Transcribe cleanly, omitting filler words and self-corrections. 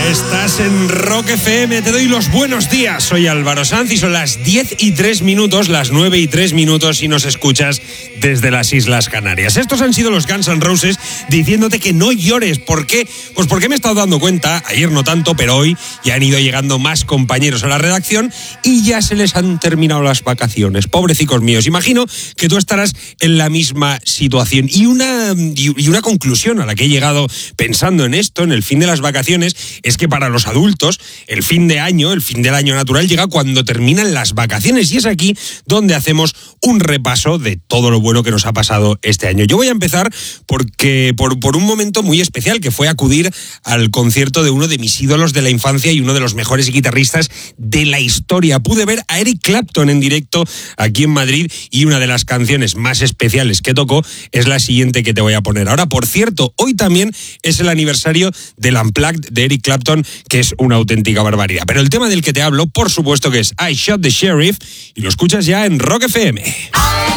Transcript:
Estás en Rock FM, te doy los buenos días. Soy Álvaro Sanz y son las 10:03, las 9:03 si nos escuchas desde las Islas Canarias. Estos han sido los Guns N' Roses diciéndote que no llores. ¿Por qué? Pues porque me he estado dando cuenta, ayer no tanto, pero hoy ya han ido llegando más compañeros a la redacción y ya se les han terminado las vacaciones. Pobrecicos míos, imagino que tú estarás en la misma situación. Y una conclusión a la que he llegado pensando en esto, en el fin de las vacaciones, es que para los adultos el fin del año natural llega cuando terminan las vacaciones, y es aquí donde hacemos un repaso de todo lo bueno que nos ha pasado este año. Yo voy a empezar por un momento muy especial, que fue acudir al concierto de uno de mis ídolos de la infancia y uno de los mejores guitarristas de la historia. Pude ver a Eric Clapton en directo aquí en Madrid y una de las canciones más especiales que tocó es la siguiente que te voy a poner ahora. Por cierto, hoy también es el aniversario del Unplugged de Eric Clapton, que es una auténtica barbaridad. Pero el tema del que te hablo, por supuesto, que es I Shot the Sheriff, y lo escuchas ya en Rock FM.